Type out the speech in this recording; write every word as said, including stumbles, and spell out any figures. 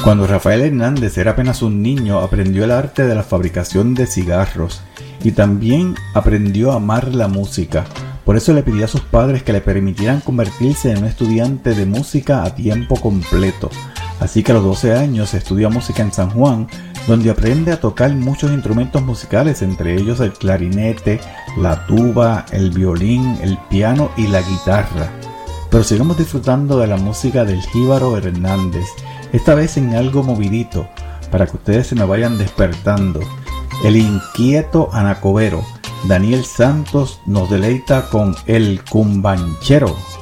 Cuando Rafael Hernández era apenas un niño, aprendió el arte de la fabricación de cigarros y también aprendió a amar la música. Por eso le pidió a sus padres que le permitieran convertirse en un estudiante de música a tiempo completo. Así que a los doce años estudia música en San Juan, donde aprende a tocar muchos instrumentos musicales, entre ellos el clarinete, la tuba, el violín, el piano y la guitarra. Pero sigamos disfrutando de la música del Jíbaro Hernández, esta vez en algo movidito, para que ustedes se me vayan despertando. El inquieto anacobero Daniel Santos nos deleita con El Cumbanchero.